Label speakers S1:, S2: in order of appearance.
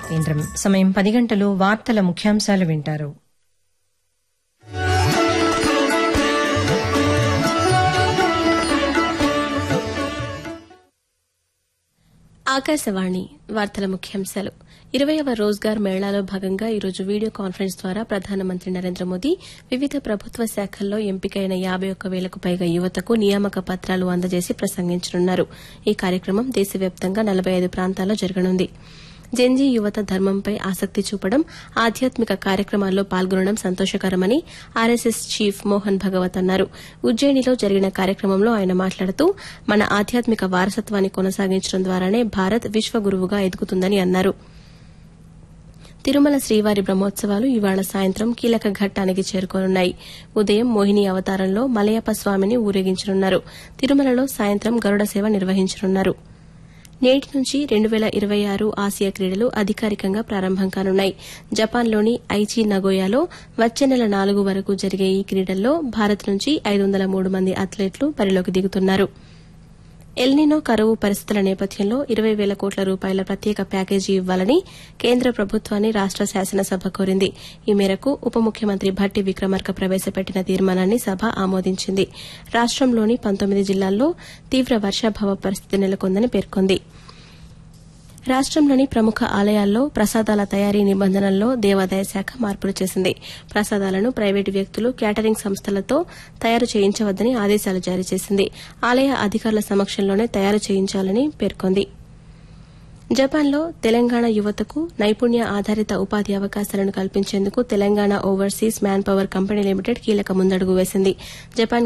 S1: కేంద్రం సమయం 10 గంటలు వార్తల ముఖ్యాంశాలు వింటారు.
S2: ఆకాశవాణి వార్తల ముఖ్యాంశాలు. 20వ రోజ్గార్ మేళాలో భాగంగా ఈరోజు వీడియో కాన్ఫరెన్స్ ద్వారా ప్రధానమంత్రి నరేంద్ర మోదీ వివిధ ప్రభుత్వ శాఖల్లో ఎంపికైన 51,000కు పైగా యువతకు నియామక పత్రాలు అందజేసి ప్రసంగించనున్నారు. ఈ కార్యక్రమం దేశవ్యాప్తంగా 45 ప్రాంతాల్లో జరగనుంది. జెన్జీ యువత ధర్మంపై ఆసక్తి చూపడం, ఆధ్యాత్మిక కార్యక్రమాల్లో పాల్గొనడం సంతోషకరమని ఆర్ఎస్ఎస్ చీఫ్ మోహన్ భగవత్ అన్నారు. ఉజ్జయినిలో జరిగిన కార్యక్రమంలో ఆయన మాట్లాడుతూ మన ఆధ్యాత్మిక వారసత్వాన్ని కొనసాగించడం ద్వారానే భారత్ విశ్వగురువుగా ఎదుగుతుందని అన్నారు. తిరుమల శ్రీవారి బ్రహ్మోత్సవాలు ఇవాళ సాయంత్రం కీలక ఘట్టానికి చేరుకోనున్నాయి. ఉదయం మోహిని అవతారంలో మలయప్ప స్వామిని ఊరేగించనున్నారు. తిరుమలలో సాయంత్రం గరుడ సేవ నిర్వహించనున్నారు. నేటి నుంచి 2026 ఆసియా క్రీడలు అధికారికంగా ప్రారంభం కానున్నాయి. జపాన్లోని ఐచి నగోయాలో వచ్చే నెల 4 వరకు జరిగే ఈ క్రీడల్లో భారత్ నుంచి 503 మంది అథ్లెట్లు బరిలోకి దిగుతున్నారు. ఎల్నినో కరువు పరిస్థితుల నేపథ్యంలో 20,000 కోట్ల రూపాయల ప్రత్యేక ప్యాకేజీ ఇవ్వాలని కేంద్ర ప్రభుత్వాన్ని రాష్ట శాసనసభ కోరింది. ఈ మేరకు ఉప ముఖ్యమంత్రి భట్టి విక్రమార్క ప్రవేశపెట్టిన తీర్మానాన్ని సభ ఆమోదించింది. రాష్టంలోని 19 జిల్లాల్లో తీవ్ర వర్షాభావ పరిస్థితి నెలకొందని పేర్కొంది. రాష్టంలోని ప్రముఖ ఆలయాల్లో ప్రసాదాల తయారీ నిబంధనల్లో దేవాదాయ శాఖ మార్పులు చేసింది. ప్రసాదాలను ప్రైవేటు వ్యక్తులు, క్యాటరింగ్ సంస్థలతో తయారు చేయించవద్దని ఆదేశాలు జారీ చేసింది. ఆలయ అధికారుల సమక్షంలోనే తయారు చేయించాలని పేర్కొంది. జపాన్లో తెలంగాణ యువతకు నైపుణ్య ఆధారిత ఉపాధి అవకాశాలను కల్పించేందుకు Telangana overseas man power company limited కీలక ముందడుగు వేసింది. జపాన్